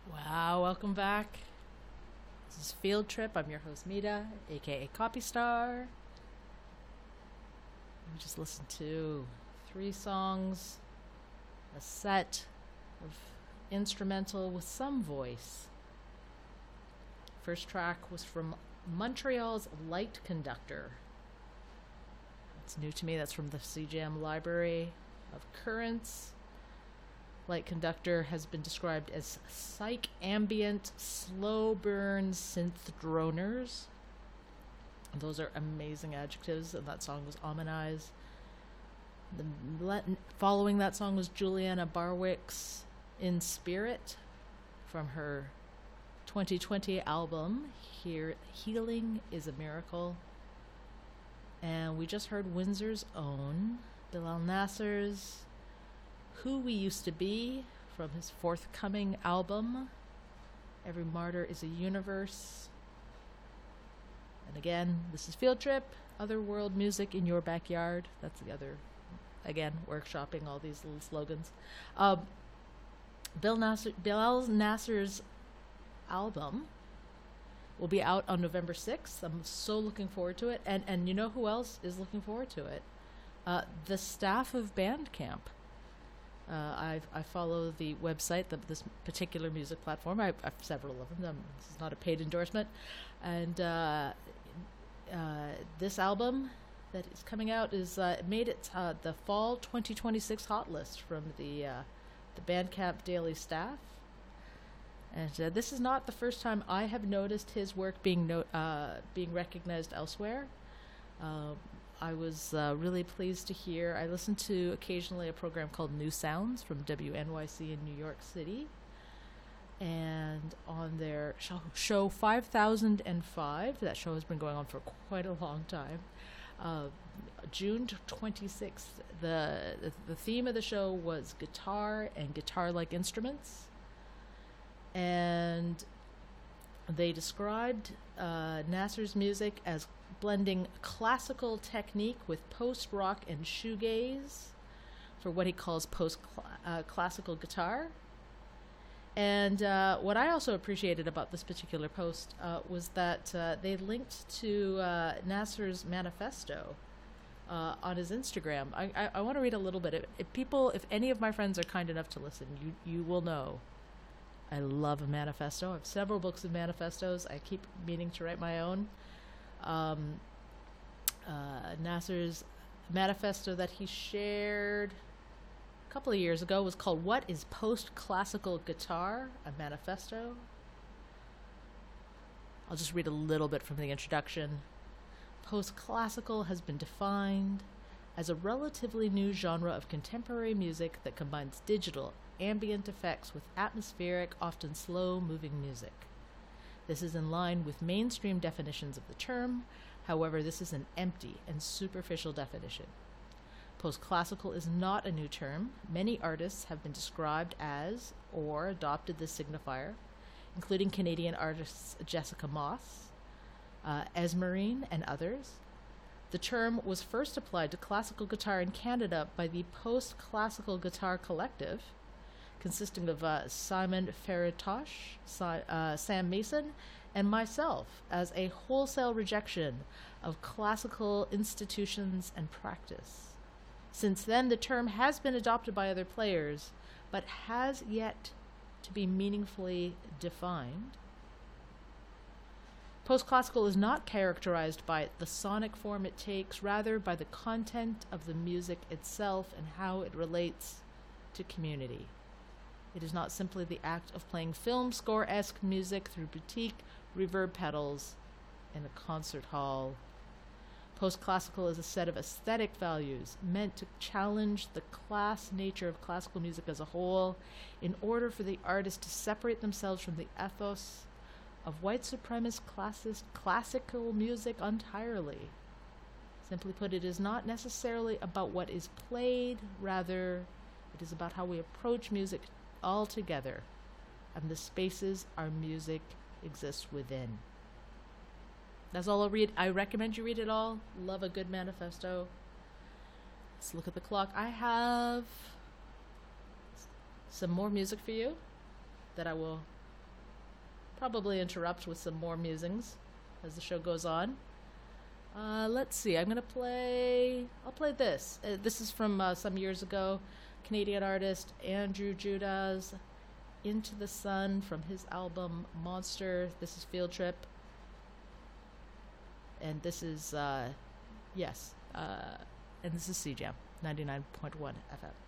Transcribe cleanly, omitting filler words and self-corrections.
Wow, welcome back. This is Field Trip. I'm your host, Mita, aka Copy Star. We just listened to three songs, a set of instrumental with some voice. First track was from Montreal's Light Conductor. It's new to me. That's from the CJM Library of Currents. Light Conductor has been described as psych ambient, slow burn synth droners. Those are amazing adjectives, and that song was Omanize. Following that song was Juliana Barwick's In Spirit from her 2020 album, Healing is a Miracle. And we just heard Windsor's own, Bilal Nasser's Who We Used to Be from his forthcoming album, Every Martyr is a Universe. And again, this is Field Trip, other world music in your backyard. That's the other, again, workshopping all these little slogans. Bilal Nasser's album will be out on November 6th. I'm so looking forward to it. And you know who else is looking forward to it? The staff of Bandcamp. I follow the website, this particular music platform. I have several of them. This is not a paid endorsement. And this album that is coming out is made it the fall 2026 hot list from the Bandcamp daily staff. And this is not the first time I have noticed his work being recognized elsewhere. I was really pleased to hear. I listen to occasionally a program called New Sounds from WNYC in New York City. And on their show 5005, that show has been going on for quite a long time, June 26th, the theme of the show was guitar and guitar-like instruments. And they described Nasser's music as blending classical technique with post-rock and shoegaze for what he calls post-classical guitar. And what I also appreciated about this particular post was that they linked to Nasser's manifesto on his Instagram. I want to read a little bit. If any of my friends are kind enough to listen, you will know I love a manifesto. I have several books of manifestos. I keep meaning to write my own. Nasser's manifesto that he shared a couple of years ago was called What is Post-Classical Guitar? A Manifesto. I'll just read a little bit from the introduction. Post-classical has been defined as a relatively new genre of contemporary music that combines digital, ambient effects with atmospheric, often slow-moving music. This is in line with mainstream definitions of the term. However, this is an empty and superficial definition. Post-classical is not a new term. Many artists have been described as or adopted this signifier, including Canadian artists Jessica Moss, Esmerine, and others. The term was first applied to classical guitar in Canada by the Post-Classical Guitar Collective, consisting of Simon Ferretosh, Sam Mason, and myself, as a wholesale rejection of classical institutions and practice. Since then, the term has been adopted by other players, but has yet to be meaningfully defined. Post-classical is not characterized by the sonic form it takes, rather by the content of the music itself and how it relates to community. It is not simply the act of playing film score-esque music through boutique reverb pedals in a concert hall. Post-classical is a set of aesthetic values meant to challenge the class nature of classical music as a whole in order for the artist to separate themselves from the ethos of white supremacist classical music entirely. Simply put, it is not necessarily about what is played, rather it is about how we approach music altogether and the spaces our music exists within. That's all I'll read. I recommend you read it all. Love a good manifesto. Let's look at the clock. I have some more music for you that I will probably interrupt with some more musings as the show goes on. Let's see. I'll play this. This is from some years ago. Canadian artist Andrew Judas, Into the Sun, from his album Monster. This is Field Trip. And this is, and this is CJAM 99.1 FM.